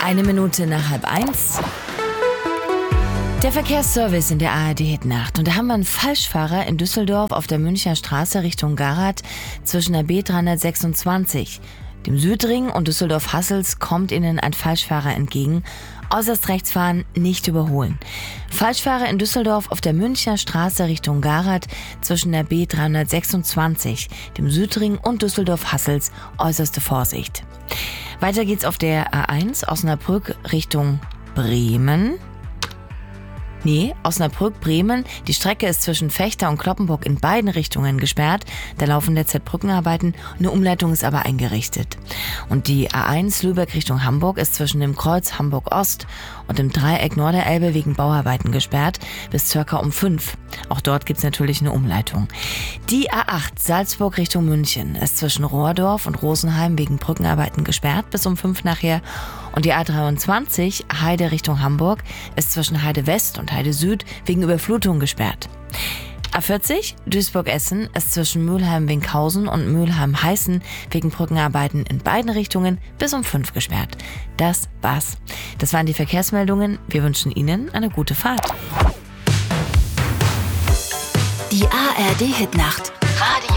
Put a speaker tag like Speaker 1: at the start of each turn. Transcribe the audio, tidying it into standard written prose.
Speaker 1: 1 Minute nach 12:30. Der Verkehrsservice in der ARD-Hitnacht. Und da haben wir einen Falschfahrer in Düsseldorf auf der Münchner Straße Richtung Garath zwischen der B326. Dem Südring und Düsseldorf-Hassels kommt ihnen ein Falschfahrer entgegen. Äußerst rechts fahren, nicht überholen. Falschfahrer in Düsseldorf auf der Münchner Straße Richtung Garath zwischen der B326, dem Südring und Düsseldorf-Hassels. Äußerste Vorsicht. Weiter geht's auf der A1 Osnabrück Richtung Bremen. Osnabrück-Bremen. Die Strecke ist zwischen Vechta und Cloppenburg in beiden Richtungen gesperrt. Da laufen derzeit Brückenarbeiten. Eine Umleitung ist aber eingerichtet. Und die A1 Lübeck Richtung Hamburg ist zwischen dem Kreuz Hamburg-Ost und dem Dreieck Norderelbe wegen Bauarbeiten gesperrt bis circa um 5. Auch dort gibt's natürlich eine Umleitung. Die A8 Salzburg Richtung München ist zwischen Rohrdorf und Rosenheim wegen Brückenarbeiten gesperrt bis um 5 nachher. Und die A23 Heide Richtung Hamburg ist zwischen Heide West und Heide Süd wegen Überflutung gesperrt. A40 Duisburg-Essen ist zwischen Mülheim-Winkhausen und Mülheim-Heißen wegen Brückenarbeiten in beiden Richtungen bis um 5 gesperrt. Das war's. Das waren die Verkehrsmeldungen. Wir wünschen Ihnen eine gute Fahrt.
Speaker 2: Die ARD-Hitnacht.